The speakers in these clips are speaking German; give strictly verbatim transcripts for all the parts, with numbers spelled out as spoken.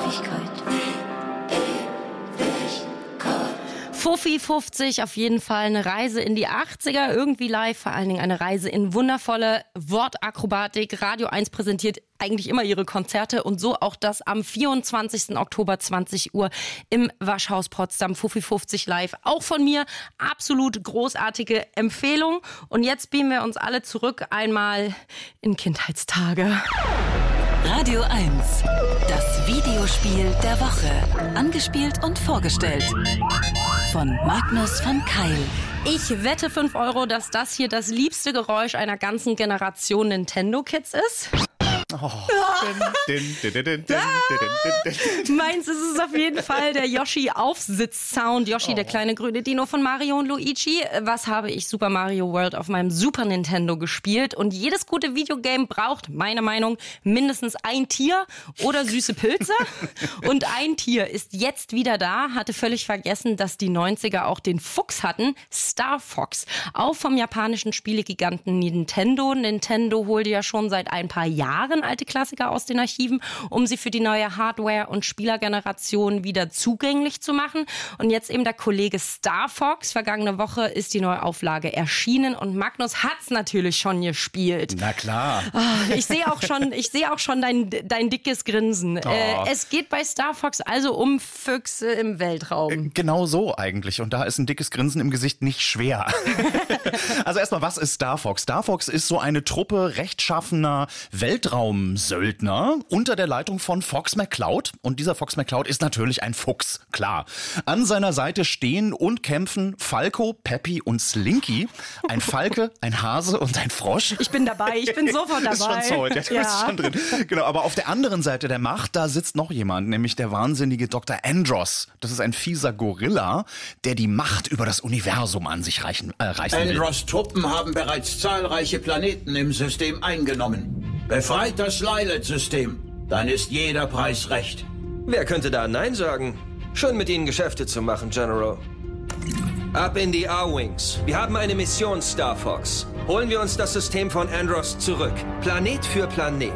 Fuffi fünfzig, auf jeden Fall eine Reise in die achtziger, irgendwie live, vor allen Dingen eine Reise in wundervolle Wortakrobatik. Radio eins präsentiert eigentlich immer ihre Konzerte und so auch das am vierundzwanzigsten Oktober zwanzig Uhr im Waschhaus Potsdam. Fuffi fünfzig live, auch von mir, absolut großartige Empfehlung. Und jetzt beamen wir uns alle zurück einmal in Kindheitstage. Radio eins, das Videospiel der Woche. Angespielt und vorgestellt von Magnus von Keil. Ich wette fünf Euro, dass das hier das liebste Geräusch einer ganzen Generation Nintendo-Kids ist. Oh. Din, din, din, din, din, Meins ist es auf jeden Fall der Yoshi-Aufsitz-Sound. Yoshi, oh. Der kleine grüne Dino von Mario und Luigi. Was habe ich Super Mario World auf meinem Super Nintendo gespielt? Und jedes gute Videogame braucht, meine Meinung, mindestens ein Tier oder süße Pilze. Und ein Tier ist jetzt wieder da. Hatte völlig vergessen, dass die neunziger auch den Fuchs hatten. Star Fox. Auch vom japanischen Spielegiganten Nintendo. Nintendo holte ja schon seit ein paar Jahren alte Klassiker aus den Archiven, um sie für die neue Hardware- und Spielergeneration wieder zugänglich zu machen. Und jetzt eben der Kollege Star Fox. Vergangene Woche ist die neue Auflage erschienen und Magnus hat's natürlich schon gespielt. Na klar. Oh, ich sehe auch schon, ich sehe auch schon dein, dein dickes Grinsen. Oh. Äh, es geht bei Star Fox also um Füchse im Weltraum. Äh, genau so eigentlich. Und da ist ein dickes Grinsen im Gesicht nicht schwer. Also erstmal, was ist Star Fox? Star Fox ist so eine Truppe rechtschaffener Weltraumsöldner unter der Leitung von Fox McCloud. Und dieser Fox McCloud ist natürlich ein Fuchs, klar. An seiner Seite stehen und kämpfen Falco, Peppy und Slinky. Ein Falke, ein Hase und ein Frosch. Ich bin dabei, ich bin sofort dabei. Ist schon sold, ja, du ja. bist schon drin. Genau, aber auf der anderen Seite der Macht, da sitzt noch jemand, nämlich der wahnsinnige Doktor Andross. Das ist ein fieser Gorilla, der die Macht über das Universum an sich reichen, äh, reißen will. Andross' Truppen haben bereits zahlreiche Planeten im System eingenommen. Befreit das Lylat-System, dann ist jeder Preis recht. Wer könnte da Nein sagen? Schon mit Ihnen Geschäfte zu machen, General. Ab in die A-Wings. Wir haben eine Mission, Star Fox. Holen wir uns das System von Andross zurück. Planet für Planet.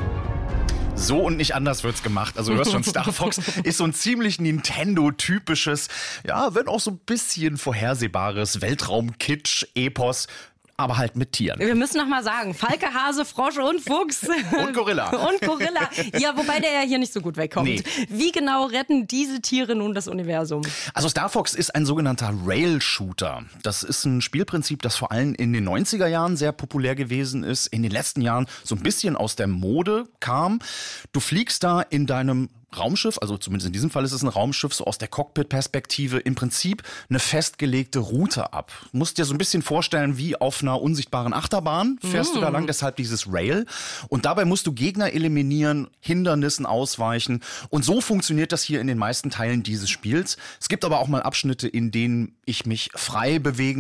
So und nicht anders wird's gemacht. Also du hörst schon, Star Fox ist so ein ziemlich Nintendo-typisches, ja, wenn auch so ein bisschen vorhersehbares Weltraum-Kitsch-Epos. Aber halt mit Tieren. Wir müssen noch mal sagen, Falke, Hase, Frosch und Fuchs. Und Gorilla. Und Gorilla. Ja, wobei der ja hier nicht so gut wegkommt. Nee. Wie genau retten diese Tiere nun das Universum? Also Star Fox ist ein sogenannter Rail-Shooter. Das ist ein Spielprinzip, das vor allem in den neunziger Jahren sehr populär gewesen ist, in den letzten Jahren so ein bisschen aus der Mode kam. Du fliegst da in deinem Raumschiff, also zumindest in diesem Fall ist es ein Raumschiff, so aus der Cockpit-Perspektive, im Prinzip eine festgelegte Route ab. Du musst dir so ein bisschen vorstellen, wie auf einer unsichtbaren Achterbahn fährst mm. du da lang, deshalb dieses Rail. Und dabei musst du Gegner eliminieren, Hindernissen ausweichen. Und so funktioniert das hier in den meisten Teilen dieses Spiels. Es gibt aber auch mal Abschnitte, in denen ich mich frei bewegen